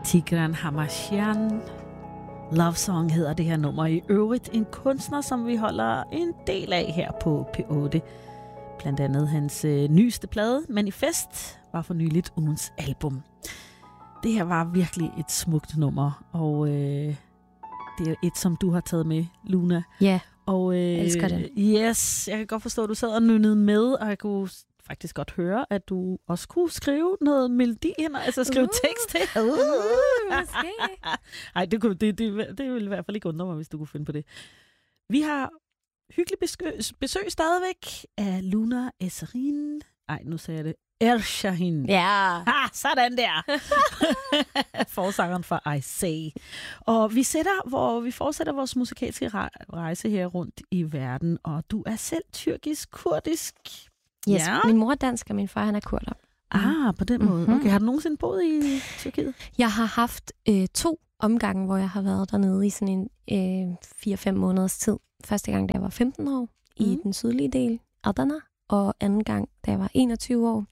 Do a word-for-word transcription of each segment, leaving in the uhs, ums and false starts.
Tigran Hamashian. Love Song hedder det her nummer. I øvrigt en kunstner, som vi holder en del af her på P otte. Blandt andet hans øh, nyeste plade, Manifest, var for nyligt ugens album. Det her var virkelig et smukt nummer, og øh, det er et, som du har taget med, Luna. Ja, og, øh, jeg elsker det. Yes, jeg kan godt forstå, at du sad og nynnede med, og jeg kunne faktisk godt høre, at du også kunne skrive noget melodi ind, altså skrive uh, tekst til. Uh, uh, måske. Ej, det, kunne, det, det, det ville i hvert fald ikke undre mig, hvis du kunne finde på det. Vi har hyggelig besøg, besøg stadigvæk af Luna Esarin. Ej, nu sagde jeg det. Ershahin. Ja. Ha, sådan der. Forsangeren for I Say. Og vi, sætter, hvor vi fortsætter vores musikalske rejse her rundt i verden, og du er selv tyrkisk-kurdisk. Yes, ja. Min mor er dansk, og min far han er kurder. Ah, på den måde. Okay, har du nogensinde boet i Tyrkiet? Jeg har haft øh, to omgange, hvor jeg har været dernede i sådan en øh, fire fem måneders tid. Første gang, da jeg var femten år, mm. i den sydlige del, Adana, og anden gang, da jeg var enogtyve år,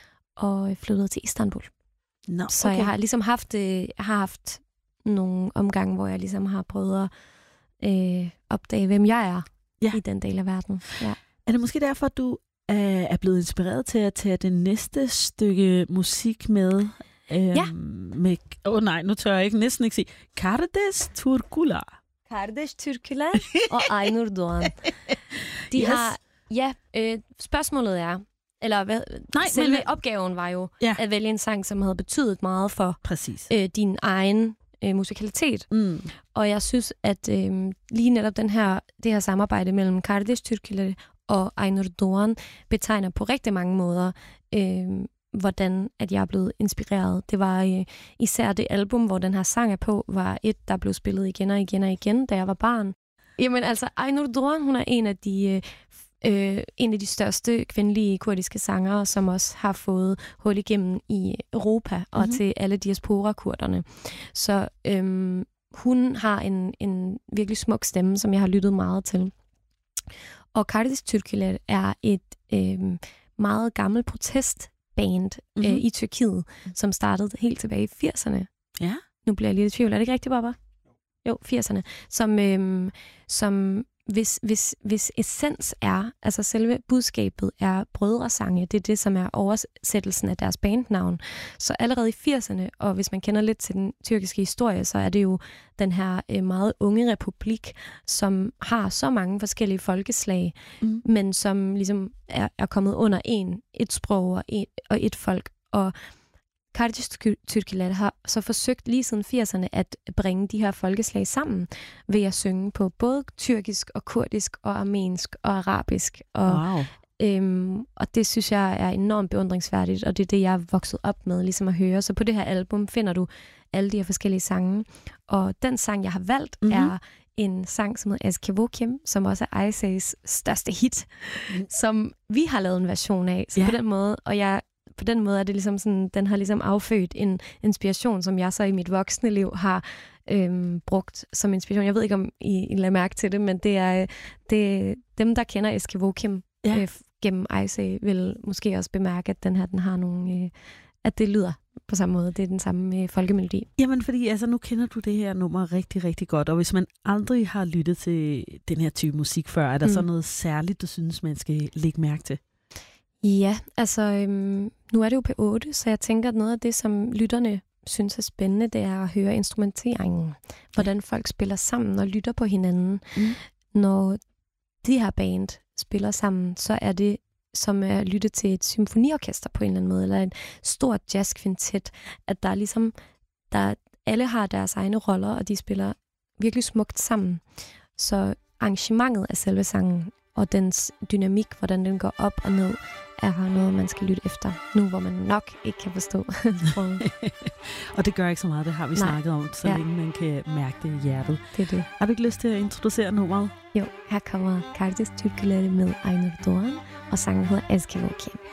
og flyttede til Istanbul. No, okay. Så jeg har ligesom haft, øh, jeg har haft nogle omgange, hvor jeg ligesom har prøvet at øh, opdage, hvem jeg er ja. i den del af verden. Ja. Er det måske derfor, at du er blevet inspireret til at tage det næste stykke musik med? Øhm, ja. Med, åh nej, nu tør jeg ikke næsten ikke sige. Kardeş Türküler. Kardeş Türküler og Aynur Doğan. De yes. har, ja, øh, spørgsmålet er, eller hvad, nej, selve men, opgaven var jo ja. at vælge en sang, som havde betydet meget for Præcis. Øh, din egen øh, musikalitet. Mm. Og jeg synes, at øh, lige netop den her, det her samarbejde mellem Kardeş Türküler og Aynur Doğan betegner på rigtig mange måder, øh, hvordan at jeg er blevet inspireret. Det var øh, især det album, hvor den her sang er på, var et, der blev spillet igen og igen og igen, da jeg var barn. Jamen altså, Aynur Doğan, hun er en af de øh, en af de største kvindelige kurdiske sangere, som også har fået hul igennem i Europa og mm-hmm. til alle diaspora-kurderne. Så øh, hun har en, en virkelig smuk stemme, som jeg har lyttet meget til. Og Kardeş Türküler er et øh, meget gammelt protestband mm-hmm. øh, i Tyrkiet, som startede helt tilbage i firserne. Ja. Nu bliver jeg lidt i tvivl. Er det ikke rigtigt, Baba? Jo, firserne. Som, øh, som hvis, hvis, hvis essens er, altså selve budskabet er brødresange, det er det, som er oversættelsen af deres bandnavn. Så allerede i firserne, og hvis man kender lidt til den tyrkiske historie, så er det jo den her øh, meget unge republik, som har så mange forskellige folkeslag, mm. men som ligesom er, er kommet under en, et sprog og et, og et folk. Og Kardeş Türküler har så forsøgt lige siden firserne at bringe de her folkeslag sammen ved at synge på både tyrkisk og kurdisk og armensk og arabisk. Og, wow. øhm, og det synes jeg er enormt beundringsværdigt, og det er det, jeg er vokset op med ligesom at høre. Så på det her album finder du alle de her forskellige sange. Og den sang, jeg har valgt, mm-hmm. er en sang, som hedder Eski Vokim, som også er Aysa's største hit, mm. som vi har lavet en version af. Så yeah. på den måde, og jeg På den måde er det ligesom sådan, den har ligesom affødt en inspiration, som jeg så i mit voksne liv har øhm, brugt som inspiration. Jeg ved ikke, om I, I lader mærke til det, men det er, det, dem, der kender Eski Vokim ja. øh, gennem Aysa, vil måske også bemærke, at den her, den har nogle, øh, at det lyder på samme måde. Det er den samme øh, folkemelodi. Jamen, fordi altså, nu kender du det her nummer rigtig, rigtig godt, og hvis man aldrig har lyttet til den her type musik før, er der mm. så noget særligt, du synes, man skal lægge mærke til? Ja, altså øhm, nu er det jo P otte, så jeg tænker, at noget af det, som lytterne synes er spændende, det er at høre instrumenteringen. Hvordan folk spiller sammen og lytter på hinanden. Mm. Når de her band spiller sammen, så er det som at lytte til et symfoniorkester på en eller anden måde, eller en stor jazzkvintet, at der er ligesom, der, alle har deres egne roller, og de spiller virkelig smukt sammen. Så arrangementet af selve sangen og dens dynamik, hvordan den går op og ned, er noget, man skal lytte efter, nu hvor man nok ikke kan forstå. Og det gør ikke så meget, det har vi Nej. snakket om, så ja. længe man kan mærke det i hjertet. Det er det. Har du ikke lyst til at introducere nummeret? Jo, her kommer Kardeş Türküler med Aynur Doğan, og sangen hedder Eski Vokim.